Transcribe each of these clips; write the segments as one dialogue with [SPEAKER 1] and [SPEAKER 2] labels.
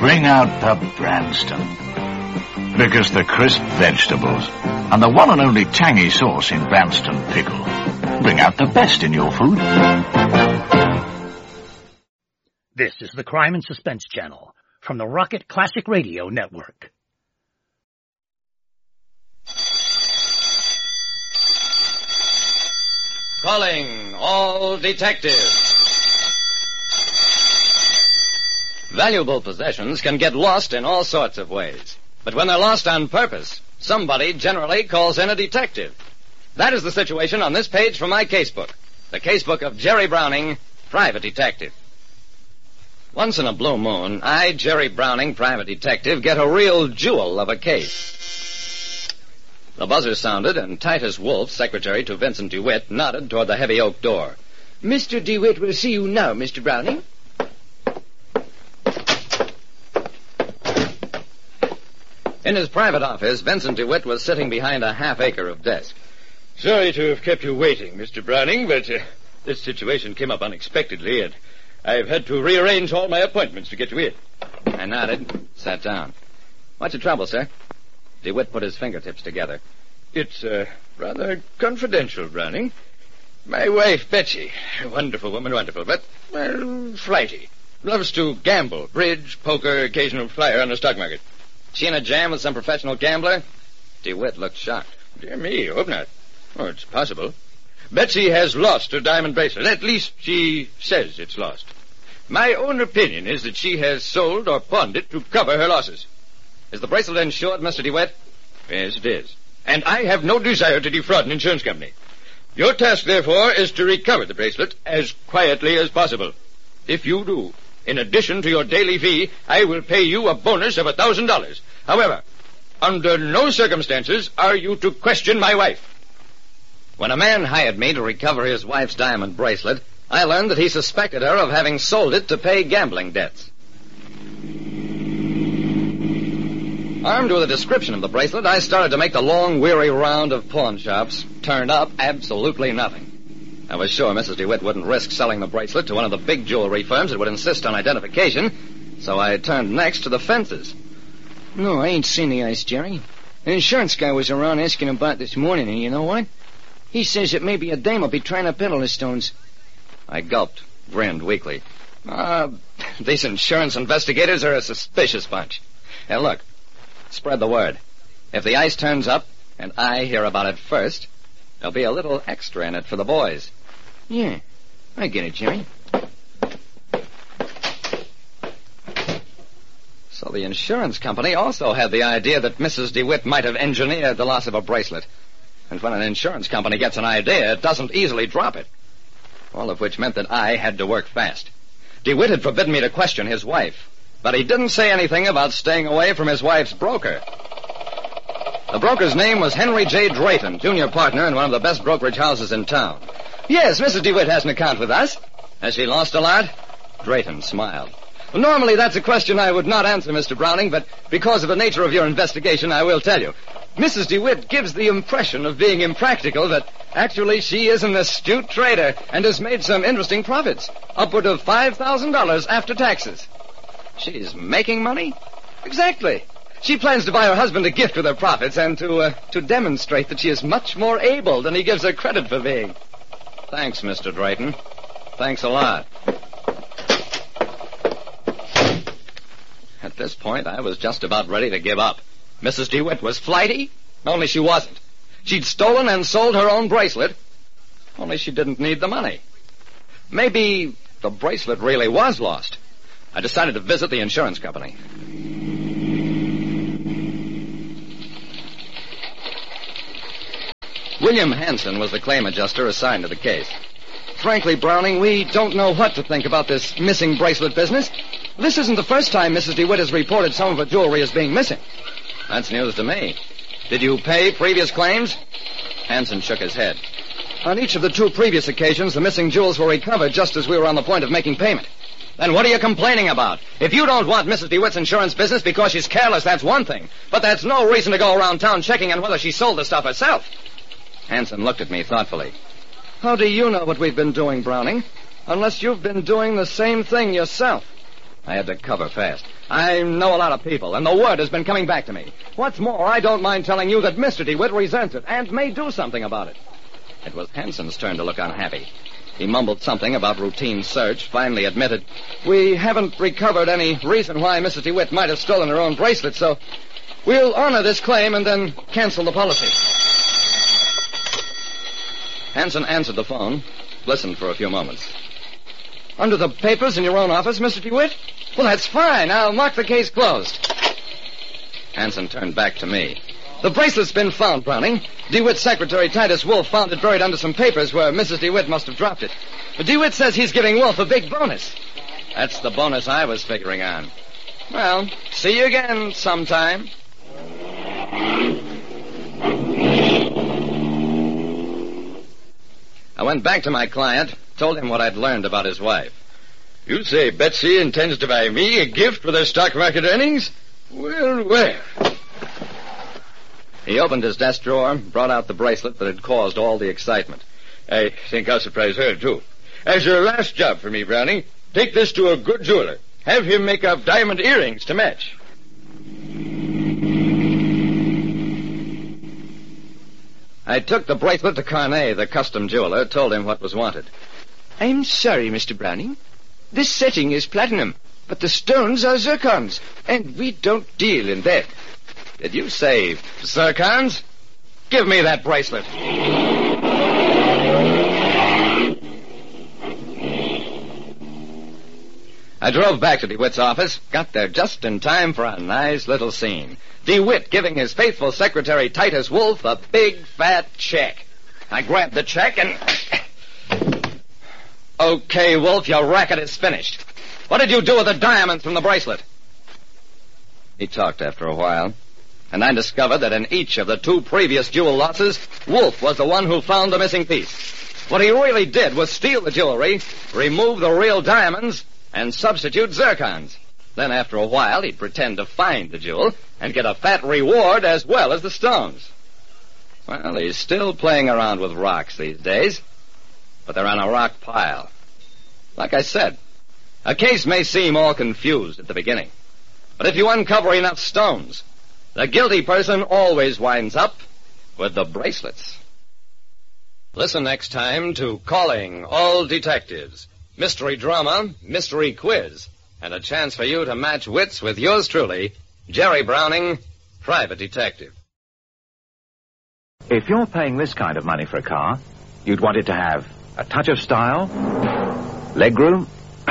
[SPEAKER 1] Bring out the Branston. Because the crisp vegetables and the one and only tangy sauce in Branston pickle bring out the best in your food.
[SPEAKER 2] This is the Crime and Suspense Channel from the Rocket Classic Radio Network.
[SPEAKER 3] Calling all detectives. Valuable possessions can get lost in all sorts of ways. But when they're lost on purpose, somebody generally calls in a detective. That is the situation on this page from my casebook. The casebook of Jerry Browning, private detective. Once in a blue moon, I, Jerry Browning, private detective, get a real jewel of a case. The buzzer sounded, and Titus Wolfe, secretary to Vincent DeWitt, nodded toward the heavy oak door.
[SPEAKER 4] Mr. DeWitt will see you now, Mr. Browning.
[SPEAKER 3] In his private office, Vincent DeWitt was sitting behind a half-acre of desk.
[SPEAKER 5] Sorry to have kept you waiting, Mr. Browning, but this situation came up unexpectedly, and I've had to rearrange all my appointments to get you in.
[SPEAKER 3] I nodded, sat down. What's your trouble, sir? DeWitt put his fingertips together.
[SPEAKER 5] It's rather confidential, Browning. My wife, Betsy, a wonderful woman, wonderful, but, well, flighty. Loves to gamble, bridge, poker, occasional flyer on the stock market.
[SPEAKER 3] She in a jam with some professional gambler? DeWitt looked shocked.
[SPEAKER 5] Dear me, hope not. Oh, it's possible. Betsy has lost her diamond bracelet. At least she says it's lost. My own opinion is that she has sold or pawned it to cover her losses.
[SPEAKER 3] Is the bracelet insured, Mr. DeWitt?
[SPEAKER 5] Yes, it is. And I have no desire to defraud an insurance company. Your task, therefore, is to recover the bracelet as quietly as possible. If you do, in addition to your daily fee, I will pay you a bonus of $1,000. However, under no circumstances are you to question my wife.
[SPEAKER 3] When a man hired me to recover his wife's diamond bracelet, I learned that he suspected her of having sold it to pay gambling debts. Armed with a description of the bracelet, I started to make the long, weary round of pawn shops. Turned up absolutely nothing. I was sure Mrs. DeWitt wouldn't risk selling the bracelet to one of the big jewelry firms that would insist on identification, so I turned next to the fences.
[SPEAKER 4] No, I ain't seen the ice, Jerry. An insurance guy was around asking about this morning, and you know what? He says that maybe a dame will be trying to peddle the stones.
[SPEAKER 3] I gulped, grinned weakly. These insurance investigators are a suspicious bunch. Now, look, spread the word. If the ice turns up, and I hear about it first, there'll be a little extra in it for the boys.
[SPEAKER 4] Yeah, I get it, Jerry.
[SPEAKER 3] So the insurance company also had the idea that Mrs. DeWitt might have engineered the loss of a bracelet. And when an insurance company gets an idea, it doesn't easily drop it. All of which meant that I had to work fast. DeWitt had forbidden me to question his wife, but he didn't say anything about staying away from his wife's broker. The broker's name was Henry J. Drayton, junior partner in one of the best brokerage houses in town. Yes, Mrs. DeWitt has an account with us. Has she lost a lot? Drayton smiled. Well, normally that's a question I would not answer, Mr. Browning, but because of the nature of your investigation, I will tell you. Mrs. DeWitt gives the impression of being impractical, but actually she is an astute trader and has made some interesting profits, upward of $5,000 after taxes. She's making money? Exactly. She plans to buy her husband a gift with her profits and to demonstrate that she is much more able than he gives her credit for being. Thanks, Mr. Drayton. Thanks a lot. At this point, I was just about ready to give up. Mrs. DeWitt was flighty, only she wasn't. She'd stolen and sold her own bracelet, only she didn't need the money. Maybe the bracelet really was lost. I decided to visit the insurance company. William Hanson was the claim adjuster assigned to the case. Frankly, Browning, we don't know what to think about this missing bracelet business. This isn't the first time Mrs. DeWitt has reported some of her jewelry as being missing. That's news to me. Did you pay previous claims? Hanson shook his head. On each of the 2 previous occasions, the missing jewels were recovered just as we were on the point of making payment. Then what are you complaining about? If you don't want Mrs. DeWitt's insurance business because she's careless, that's one thing. But that's no reason to go around town checking on whether she sold the stuff herself. Hanson looked at me thoughtfully. How do you know what we've been doing, Browning? Unless you've been doing the same thing yourself. I had to cover fast. I know a lot of people, and the word has been coming back to me. What's more, I don't mind telling you that Mr. DeWitt resents it and may do something about it. It was Hanson's turn to look unhappy. He mumbled something about routine search, finally admitted, "We haven't recovered any reason why Mrs. DeWitt might have stolen her own bracelet, so we'll honor this claim and then cancel the policy." Hanson answered the phone, listened for a few moments. "Under the papers in your own office, Mr. DeWitt? Well, that's fine. I'll mark the case closed." Hanson turned back to me. "The bracelet's been found, Browning. DeWitt's secretary, Titus Wolf, found it buried under some papers where Mrs. DeWitt must have dropped it. But DeWitt says he's giving Wolf a big bonus." "That's the bonus I was figuring on." "Well, see you again sometime." I went back to my client, told him what I'd learned about his wife.
[SPEAKER 5] "You say Betsy intends to buy me a gift for the stock market earnings? Well, well."
[SPEAKER 3] He opened his desk drawer, brought out the bracelet that had caused all the excitement.
[SPEAKER 5] "I think I'll surprise her, too. As your last job for me, Browning, take this to a good jeweler. Have him make up diamond earrings to match."
[SPEAKER 3] I took the bracelet to Carnet, the custom jeweler, told him what was wanted.
[SPEAKER 4] I'm sorry, Mr. Browning. This setting is platinum, but the stones are zircons, and we don't deal in that.
[SPEAKER 3] Did you say zircons? Give me that bracelet. I drove back to DeWitt's office, got there just in time for a nice little scene. DeWitt giving his faithful secretary, Titus Wolf, a big, fat check. I grabbed the check and... "Okay, Wolf, your racket is finished. What did you do with the diamonds from the bracelet?" He talked after a while, and I discovered that in each of the 2 previous jewel losses, Wolf was the one who found the missing piece. What he really did was steal the jewelry, remove the real diamonds, and substitute zircons. Then after a while, he'd pretend to find the jewel and get a fat reward as well as the stones. Well, he's still playing around with rocks these days, but they're on a rock pile. Like I said, a case may seem all confused at the beginning, but if you uncover enough stones, the guilty person always winds up with the bracelets. Listen next time to Calling All Detectives. Mystery drama, mystery quiz, and a chance for you to match wits with yours truly, Jerry Browning, Private Detective.
[SPEAKER 1] If you're paying this kind of money for a car, you'd want it to have a touch of style, legroom,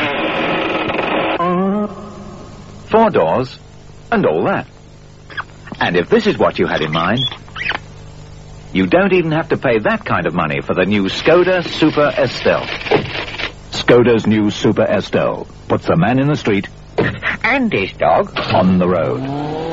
[SPEAKER 1] 4 doors, and all that. And if this is what you had in mind, you don't even have to pay that kind of money for the new Skoda Super Estelle. Skoda's new Super Estelle puts the man in the street
[SPEAKER 6] and his dog
[SPEAKER 1] on the road.